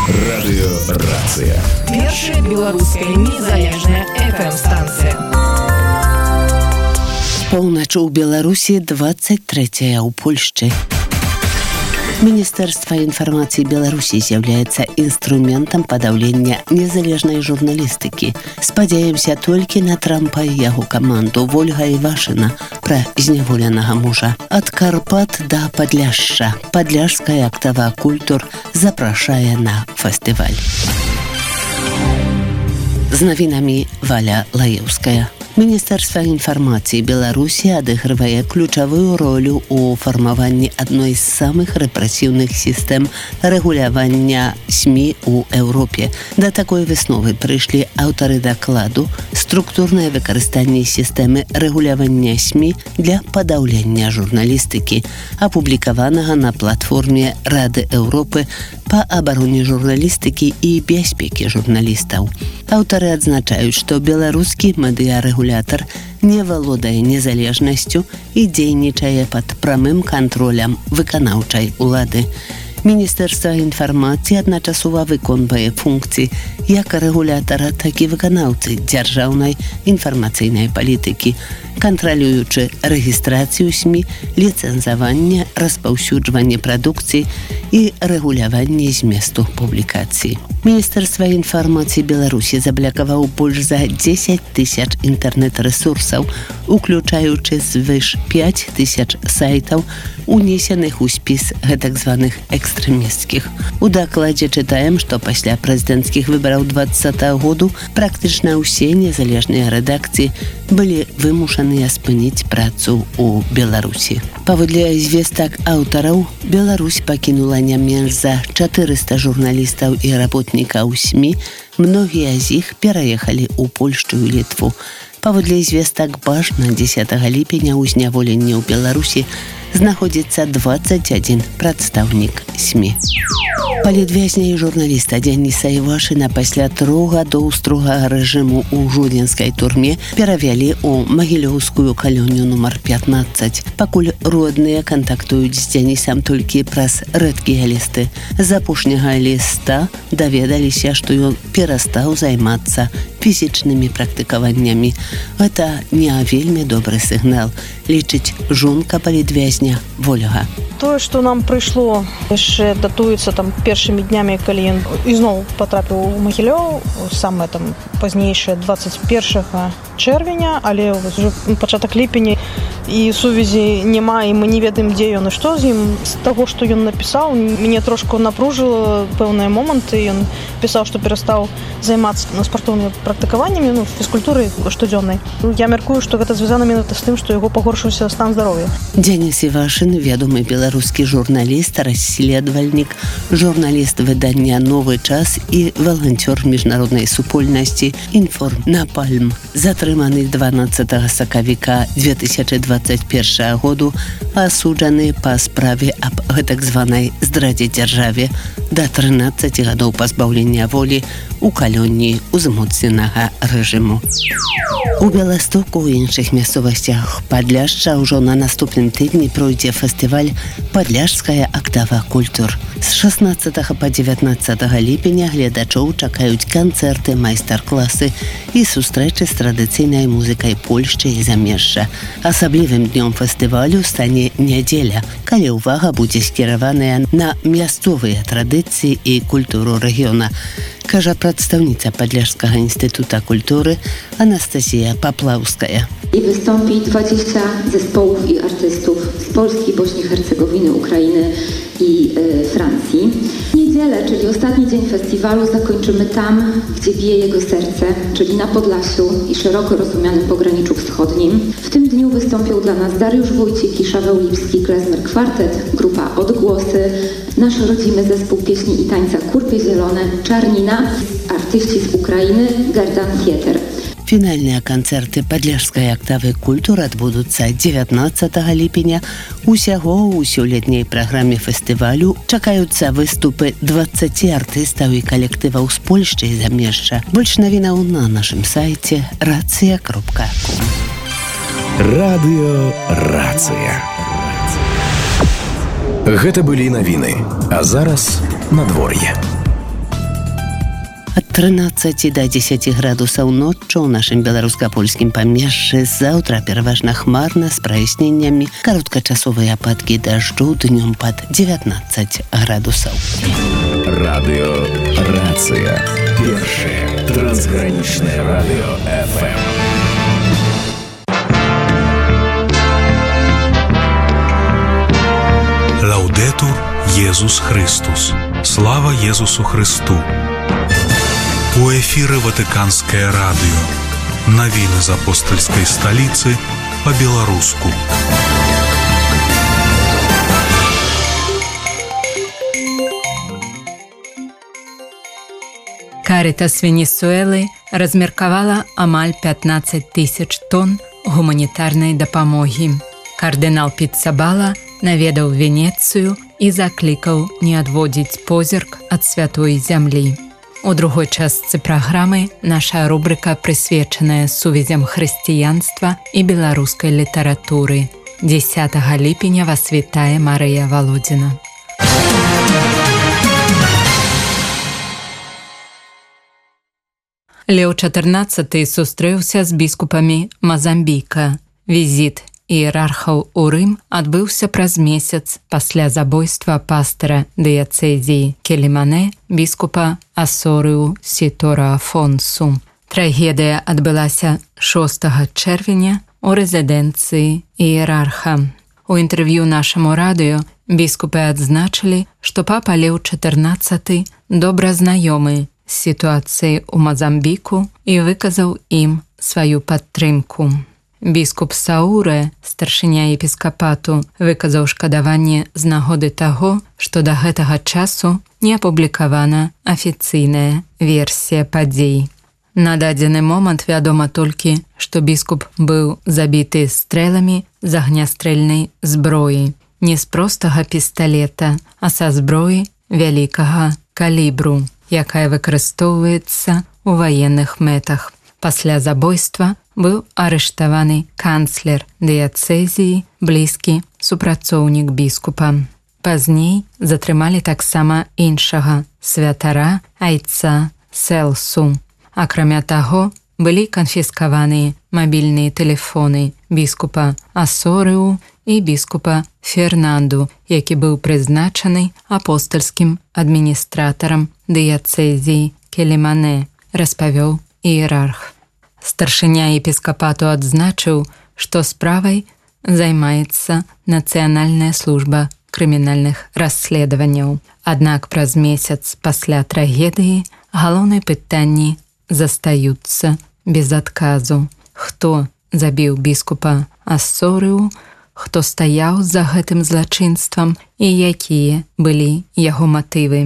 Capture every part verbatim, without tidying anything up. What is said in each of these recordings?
Радыёрацыя. Першая беларуская незалежная эф эм-станцыя. Поўнач у Беларусі, двадцать третья ў Польшчы. Міністэрства інфармацыі Беларусі з'яўляецца інструментам падаўлення незалежнай журналістыкі. Спадзяемся толькі на Трампа і яго каманду. Вольга Івашына пра зняволенага мужа. Ад Карпат да Падляшша. Падляшская актава культур запрашае на фестываль. З навінамі Валя Лаеўская. Міністэрства інфармацыі Беларусі адыгрывае ключавую ролю ў фармаванні адной з самых рэпрэсіўных сістэм рэгулявання СМІ ў Еўропе. Да такой высновы прыйшлі аўтары дакладу «Структурнае выкарыстанне сістэмы рэгулявання СМІ для падаўлення журналістыкі», апублікаванага на платформе Рады Еўропы па абароне журналістыкі і бяспекі журналістаў. Аўтары адзначаюць, што беларускі медыярэгулятар не валодае незалежнасцю і дзейнічае пад прамым кантролем выканаўчай улады. Міністэрства інфармацыі адначасова выконвае функцыі як рэгулятара, так і выканаўцы дзяржаўнай інфармацыйнай палітыкі, кантралюючы рэгістрацыю СМІ, ліцэнзаванне, распаўсюджванне прадукцыі і рэгуляванне зместу публікацый. Міністэрства інфармацыі Беларусі заблакаваў больш за дзесяць тысяч інтэрнэт-рэсурсаў, уключаючы звыш пяць тысяч сайтаў, унесеных у спіс гэтак званых экстрэмісцкіх. У дакладзе чытаем, што пасля прэзідэнцкіх выбараў двадцатага году практычна ўсе незалежныя рэдакцыі былі вымушаныя спыніць працу ў Беларусі. Паводле звестак аўтараў, Беларусь пакінула не менш за чатырыста журналістаў і работнікаў СМІ, многія з іх пераехалі ў Польшчу і Літву. Паводле звестак БАЖ на дзесятага ліпеня ў зняволенні ў Беларусі знаходзіцца двадцать адзін прадстаўнік СМІ. Палітвязня і журналіста Дзяніса Івашына пасля трох гадоў строгага рэжыму ў жодзінскай турме перавялі ў магілёўскую калонію нумар пятнадцать. Пакуль родныя кантактуюць з Дзянісам толькі праз рэдкія лісты. З апошняга ліста даведаліся, што ён перастаў займацца фізічнымі практыкаваннямі. Гэта не вельмі добры сігнал, лічыць жонка палітвязня Вольга. Тое, што нам прыйшло, яшчэ датуецца там першымі днямі, калі ён ізноў патрапіў у Магілёў, самае там пазнейшае двадцать першага чэрвеня, але ўжо пачатак ліпеня і сувязі няма, і мы не ведаем, дзе ён і што з ім. З таго, што ён напісаў, мяне трошку напружыла пэўныя моманты. Ён пісаў, што перастаў займацца спартыўнымі практыкаваннямі, ну, фізкультурай штодзённай. Я мяркую, што гэта звязана менавіта з тым, што яго пагоршыўся стан здароўя. Дзяніс Івашын, вядомы беларускі журналіст, расследавальнік, журналіст выдання «Новы час» і валанцёр міжнароднай супольнасці «Інформнапальм». Затрыманы дванаццатага сакавіка две тысячи двадцать першага году, асуджаны па справе аб гэтак званай здрадзе дзяржаве да трынаццаці гадоў пазбаўлення волі у калоніі узмоцненага рэжыму. У Беластоку і іншых мясцовасцях Падляшча ўжо на наступным тыдні пройдзе фестываль «Падляшская актава культур». З шаснаццатага па дзевятнаццатага ліпеня гледачоў чакаюць канцэрты, майстар-класы і сустрэчы з традыцыйнай музыкай Польшчы і замежжа. Асаблівым днём фестывалю стане нядзеля, калі ўвага будзе скіраваная на мясцовыя традыцыі і культуру рэгіёна, кажа прадстаўніца Падляшскага інстытута культуры Анастасія Паплаўская. I wystąpi dwadzieścia zespołów i artystów z Polski, Bośni, Hercegowiny, Ukrainy i y, Francji. Niedzielę, czyli ostatni dzień festiwalu, zakończymy tam, gdzie bije jego serce, czyli na Podlasiu i szeroko rozumianym pograniczu wschodnim. W tym dniu wystąpią dla nas Dariusz Wójcik i Szaweł Lipski, klezmer kwartet, grupa Odgłosy, nasz rodzimy zespół pieśni i tańca Kurpie Zielone, Czarnina, artyści z Ukrainy, Gerdan Theater. Фінальныя канцэрты падляшскай актавы культур адбудуцца дзевятнаццатага ліпеня. Усяго ў сёлетняй праграме фестывалю чакаюцца выступы двадцаці артыстаў і калектываў з Польшчы і замежжа. Больш навінаў на нашым сайце рацыя кропка ком. Радыёрацыя. Гэта былі навіны, а зараз надвор'е. ад трынаццаці да дзесяці градусаў ноччу ў нашым беларуска-польскім памежжы. Заўтра пераважна хмарна з праясненнямі, кароткачасовыя ападкі дажджу, днём пад дзевятнаццаць градусаў. Радыё Рацыя. Першае трансгранічнае радыё эф эм. Лаудетур Єсус Христос. Слава Єсусу Христу. У ефірі Ватиканське радіо. Новини з апостольської столиці по-білоруську. Карітас Венесуэлы размеркавала амаль пятнаццаць тысяч тонн гуманітарнай дапамогі. Кардынал Піццабала наведаў Венецыю і заклікаў не адводзіць позірк ад святой зямлі. У другой частцы праграмы наша рубрыка, прысвечаная сувязям хрысціянства і беларускай літаратуры. дзесятага ліпеня вас вітае Марыя Володина. Леў чатырнаццаты сустрэўся з біскупамі Мазамбіка. Візіт іерархаў у Рым адбыўся праз месяц пасля забойства пастара дыяцэзіі Келімане, біскупа Асорыу Сітора Афонсу. Трагедыя адбылася шостага чэрвеня у рэзідэнцыі іерарха. У інтэрв'ю нашаму радыё біскупы адзначылі, што папа Леў чатырнаццаты добра знаёмы з сітуацыяй у Мазамбіку і выказаў ім сваю падтрымку. Біскуп Саурэ, старшыня епіскапату, выказаў шкадаванне з нагоды таго, што да гэтага часу не апублікавана афіцыйная версія падзей. На дадзены момант вядома толькі, што біскуп быў забіты стрэламі з агнястрэльнай зброі. Не з простага пісталета, а са зброі вялікага калібру, якая выкарыстоўваецца ў ваенных мэтах. Пасля забойства быў арыштаваны канцлер дыяцэзіі, блізкі супрацоўнік біскупа. Пазней затрымалі таксама іншага святара, айца Селсу. Акрамя таго, былі канфіскаваныя мабільныя тэлефоны біскупа Асорыу і біскупа Фернанду, які быў прызначаны апостальскім адміністратарам дыяцэзіі Келімане, распавёў іерарх. Старшыня епіскапату адзначыў, што справай займаецца Нацыянальная служба крымінальных расследаванняў. Аднак праз месяц пасля трагедыі галоўныя пытанні застаюцца без адказу. Хто забіў біскупа Асорыу, хто стаяў за гэтым злачынствам і якія былі яго матывы.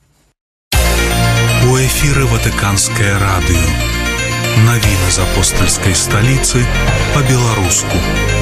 У ефірі Ватиканське радіо. Новини з апостольської столиці по-білоруську.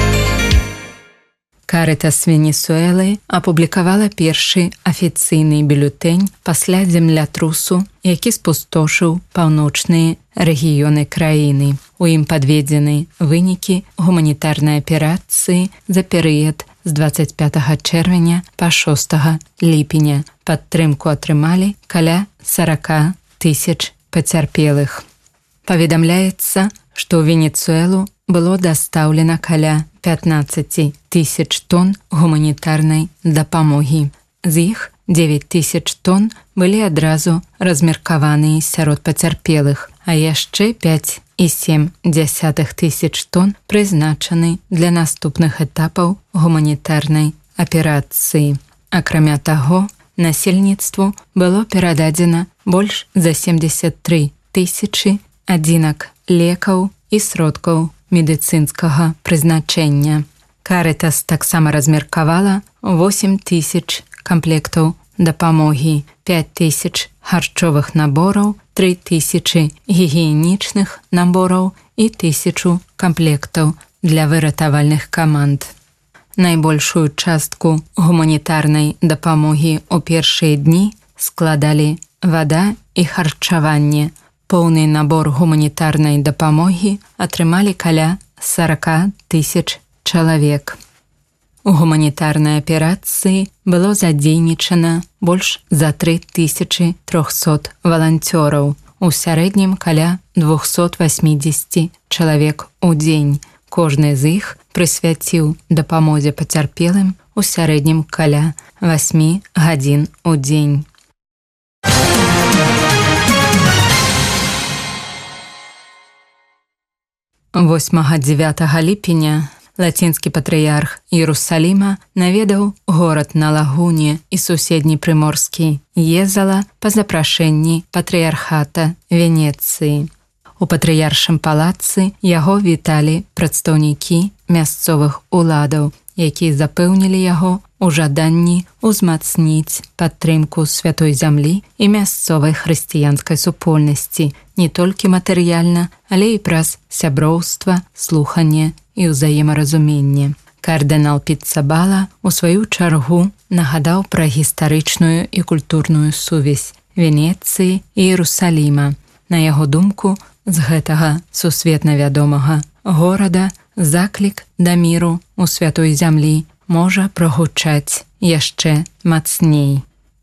Карітас Венесуэлы апублікавала першы афіцыйны бюлетэнь пасля землятрусу, які спустошыў паўночныя рэгіёны краіны. У ім падведзены вынікі гуманітарнай аперацыі за перыяд з дваццаць пятага чэрвеня па шостага ліпеня. Падтрымку атрымалі каля сорок тысяч пацярпелых. Паведамляецца, што ў Венесуэлу было дастаўлена каля пятнаццаць тысяч тонн гуманітарнай дапамогі. З іх дзевяць тысяч тонн былі адразу размеркаваныя сярод пацярпелых, а яшчэ пяць і сем дзясятых тысяч тонн прызначаны для наступных этапаў гуманітарнай аперацыі. Акрамя таго, насельніцтву было перададзена больш за семьдесят три тысячы адзінак лекаў і сродкаў медыцынскага прызначэння. Карітас таксама размеркавала восемь тысяч камплектаў дапамогі, пять тысяч харчовых набораў, три тысячы гігіенічных набораў і тысячу камплектаў для выратавальных каманд. Найбольшую частку гуманітарнай дапамогі ў першыя дні складалі вада і харчаванне. Поўны набор гуманітарнай дапамогі атрымалі каля сорок тысяч чалавек. У гуманітарнай аперацыі было задзейнічана больш за три тысячы трохсот валанцёраў. у сярэднім каля двухсот восьмидесяти чалавек у дзень. Кожны з іх прысвяціў дапамозе пацярпелым у сярэднім каля восьмі гадзін у дзень. восьмага-дзевятага ліпеня лацінскі патрыярх Іерусаліма наведаў горад на лагуне і суседні прыморскі Езала па запрашэнні патрыярхата Венецыі. У патрыяршым палацы яго віталі прадстаўнікі мясцовых уладаў, якія запэўнілі яго у жаданні ўзмацніць падтрымку святой зямлі і мясцовай хрысціянскай супольнасці не толькі матэрыяльна, але і праз сяброўства, слуханне і ўзаемаразуменне. Кардынал Піццабала у сваю чаргу нагадаў пра гістарычную і культурную сувязь Венецыі і Іерусаліма. На яго думку, з гэтага сусветна вядомага горада заклік да міру у святой зямлі можа прагучаць яшчэ мацней.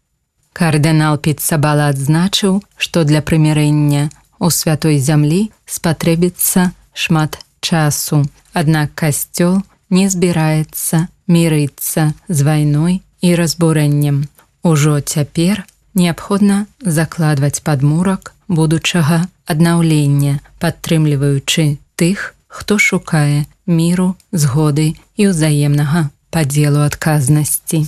Кардынал Піццабала адзначыў, што для прымірэння у святой зямлі спатрэбіцца шмат часу, аднак касцёл не збіраецца мірыцца з вайной і разбурэннем. Ужо цяпер неабходна закладваць падмурак будучага аднаўлення, падтрымліваючы тых, хто шукае міру, згоды і ўзаемнага падзелу адказнасці.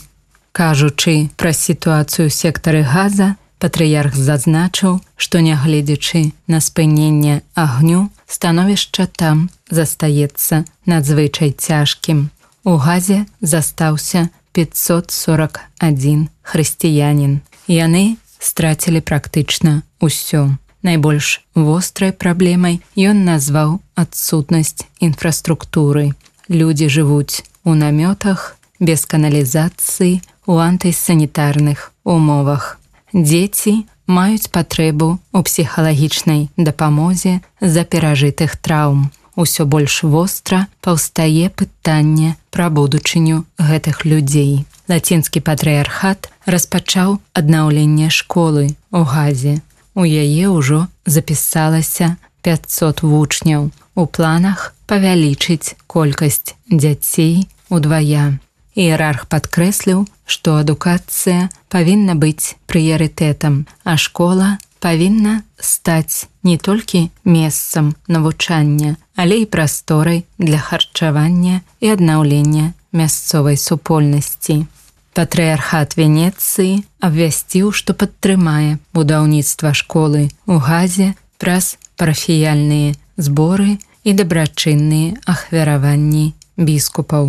Кажучы пра сітуацыю ў сектары Газа, патрыярх зазначыў, што нягледзячы на спыненне агню, становішча там застаецца надзвычай цяжкім. У Газе застаўся пятьсот сорок один хрысціянін. Яны страцілі практычна ўсё. Найбольш вострай праблемай ён назваў адсутнасць інфраструктуры. Людзі жывуць у намётах, без каналізацыі, у антысанітарных умовах. Дзеці маюць патрэбу ў псіхалагічнай дапамозе з-за перажытых траўм. Усё больш востра паўстае пытанне пра будучыню гэтых людзей. Лацінскі патрыярхат распачаў аднаўленне школы ў Газе. У яе ўжо запісалася пятьсот вучняў. У планах павялічыць колькасць дзяцей удвая. Іерарх падкрэсліў, што адукацыя павінна быць прыярытэтам, а школа павінна стаць не толькі месцам навучання, але і прасторай для харчавання і аднаўлення мясцовай супольнасці. Патрыярхат Венецыі абвясціў, што падтрымае будаўніцтва школы ў Газе праз парафіяльныя зборы і дабрачынныя ахвяраванні біскупаў.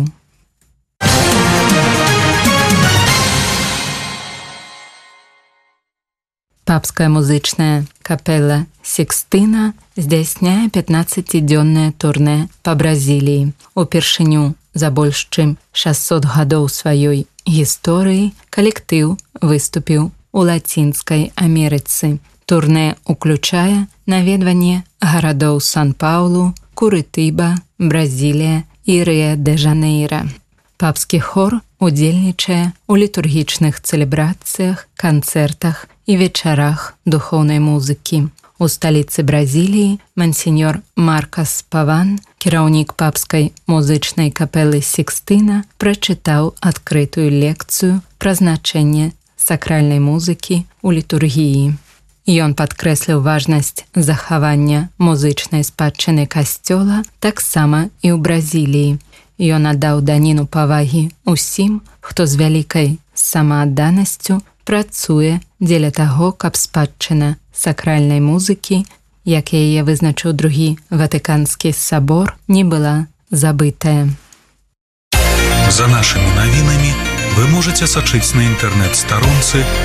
Папская музычная капэла Сікстына здзяйсняе пятнаццацідзённае турнэ па Бразіліі. Упершыню за больш чым шэсцьсот гадоў сваёй гісторыі калектыў выступіў у Лацінскай Амерыцы. Турнэ уключае наведванне гарадоў Сан-Паўлу, Курытыба, Бразілія і Рыа-дэ-Жанэйра. Папскі хор удзельнічае ў літургічных цэлебрацыях, канцэртах і вечарах духоўнай музыкі. У сталіцы Бразіліі мансеньор Маркас Паван, кіраўнік папскай музычнай капэлы Сікстына, прачытаў адкрытую лекцыю пра значэнне сакральнай музыкі ў літургіі. Ён падкрэсліў важнасць захавання музычнай спадчыны касцёла таксама і ў Бразіліі. Ён аддаў даніну павагі усім, хто з вялікай самаадданасцю працуе дзеля таго, каб спадчына сакральнай музыкі, як яе вызначыў другі Ватыканскі сабор, не была забытая. За нашымі навінамі вы можаце сачыць на інтэрнэт-старонцы